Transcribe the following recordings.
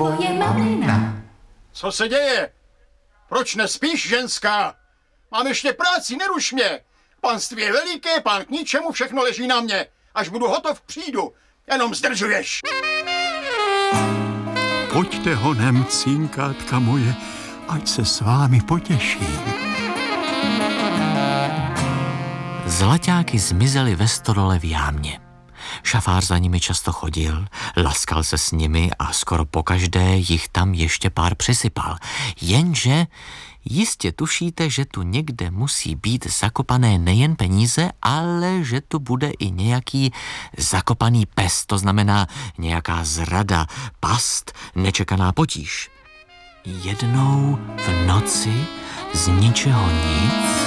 tvoje mamina. Co se děje? Proč nespíš, ženská? Mám ještě práci, neruš mě. Panství je veliké, pán k ničemu, všechno leží na mě. Až budu hotov, přijdu. Jenom zdržuješ. Pojďte honem, cinkátka moje, ať se s vámi potěším. Zlaťáky zmizely ve stodole v jámě. Šafář za nimi často chodil, laskal se s nimi a skoro pokaždé jich tam ještě pár přisypal. Jenže jistě tušíte, že tu někde musí být zakopané nejen peníze, ale že tu bude i nějaký zakopaný pes, to znamená nějaká zrada, past, nečekaná potíž. Jednou v noci z ničeho nic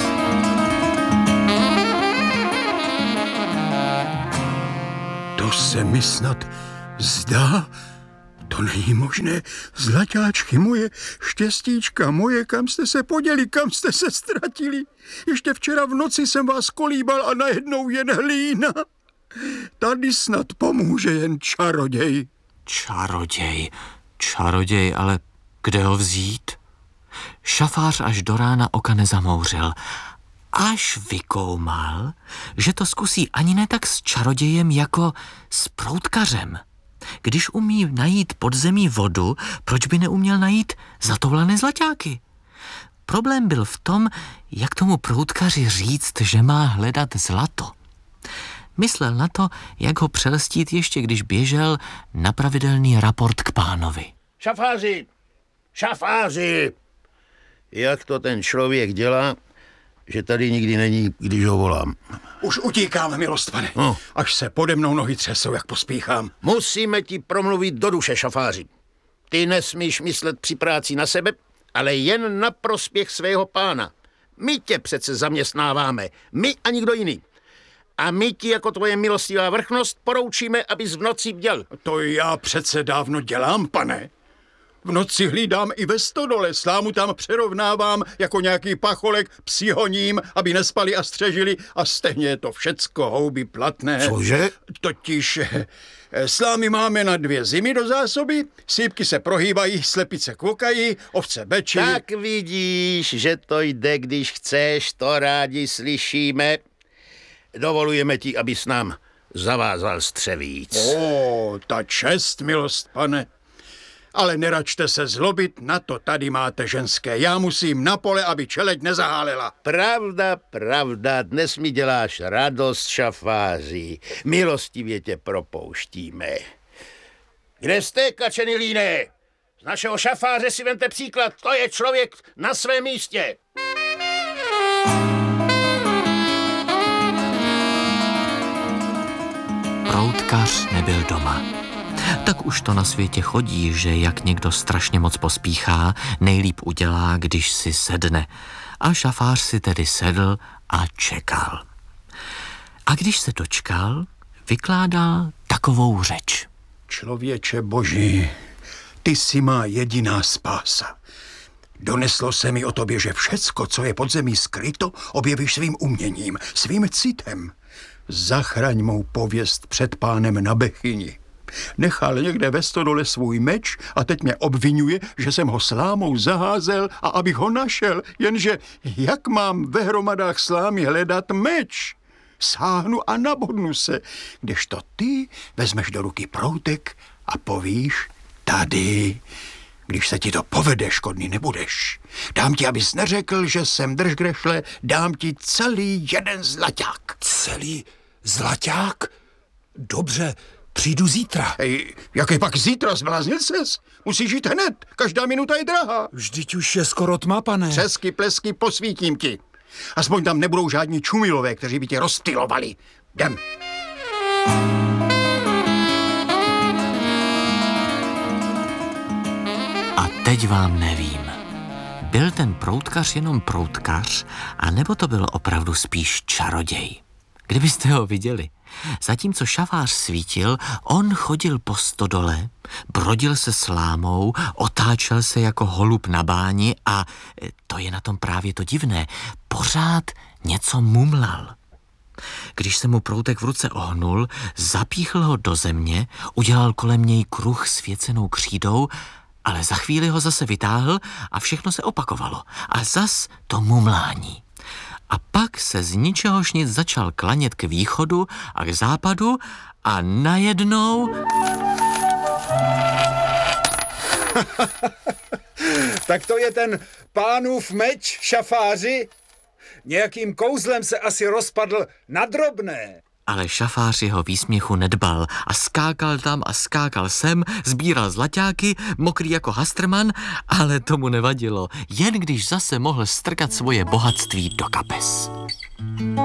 To se mi snad zdá. To není možné. Zlaťáčky moje, štěstíčka moje, kam jste se poděli, kam jste se ztratili. Ještě včera v noci jsem vás kolíbal a najednou jen hlína. Tady snad pomůže jen čaroděj. Čaroděj, ale kde ho vzít? Šafář až do rána oka nezamouřil. Až vykoumal, že to zkusí ani ne tak s čarodějem jako s proutkařem. Když umí najít pod zemí vodu, proč by neuměl najít zatoulané zlaťáky? Problém byl v tom, jak tomu proutkaři říct, že má hledat zlato. Myslel na to, jak ho přelstít ještě, když běžel na pravidelný raport k pánovi. Šafáři! Jak to ten člověk dělá, že tady nikdy není, když ho volám? Už utíkám, milost pane. No. Až se pode mnou nohy třesou, jak pospíchám. Musíme ti promluvit do duše, šafáři. Ty nesmíš myslet při práci na sebe, ale jen na prospěch svého pána. My tě přece zaměstnáváme, my a nikdo jiný. A my ti jako tvoje milostivá vrchnost poroučíme, abys v noci bděl. To já přece dávno dělám, pane. V noci hlídám i ve stodole, slámu tam přerovnávám jako nějaký pacholek, psi honím, aby nespali a střežili a stejně je to všecko houby platné. Cože? Totiž slámy máme na 2 zimy do zásoby, sípky se prohýbají, slepice kvokají, ovce bečí. Tak vidíš, že to jde, když chceš, to rádi slyšíme. Dovolujeme ti, abys nám zavázal střevíc. Ta čest, milost pane. Ale neračte se zlobit, na to tady máte ženské. Já musím na pole, aby čeleď nezahálela. Pravda, dnes mi děláš radost, šafáři. Milostivě tě propouštíme. Kde jste, kačeny líné? Z našeho šafáře si vemte příklad, to je člověk na svém místě. Proutkař nebyl doma. Tak už to na světě chodí, že jak někdo strašně moc pospíchá, nejlíp udělá, když si sedne. A šafář si tedy sedl a čekal. A když se dočkal, vykládal takovou řeč. Člověče boží, ty jsi má jediná spása. Doneslo se mi o tobě, že všecko, co je pod zemí skryto, objevíš svým uměním, svým citem. Zachraň mou pověst před pánem na Bechyni. Nechal někde ve stodole svůj meč a teď mě obvinuje, že jsem ho slámou zaházel a abych ho našel, jenže jak mám ve hromadách slámy hledat meč? Sáhnu a nabodnu se, kdežto ty vezmeš do ruky proutek a povíš tady. Když se ti to povede, škodný nebudeš. Dám ti, abys neřekl, že jsem držgrešle, dám ti celý jeden zlaťák. Celý zlaťák? Dobře, přijdu zítra. Jaký pak zítra, zbláznil ses? Musíš jít hned, každá minuta je drahá. Vždyť už je skoro tma, pane. Třesky, plesky, posvítím ti. Aspoň tam nebudou žádní čumilové, kteří by tě rozptylovali. Jdem. A teď vám nevím. Byl ten proutkař jenom proutkař, anebo to byl opravdu spíš čaroděj? Kdybyste ho viděli. Zatímco šafář svítil, on chodil po stodole, brodil se slámou, otáčel se jako holub na báni a, to je na tom právě to divné, pořád něco mumlal. Když se mu proutek v ruce ohnul, zapíchl ho do země, udělal kolem něj kruh svěcenou křídou Ale za chvíli ho zase vytáhl a všechno se opakovalo. A zas to mumlání. A pak se z ničehož nic začal klanět k východu a k západu a najednou... Tak to je ten pánův meč, šafáři? Nějakým kouzlem se asi rozpadl na drobné. Ale šafář jeho výsměchu nedbal a skákal tam a skákal sem, sbíral zlaťáky, mokrý jako Hastrman, ale tomu nevadilo, jen když zase mohl strkat svoje bohatství do kapes.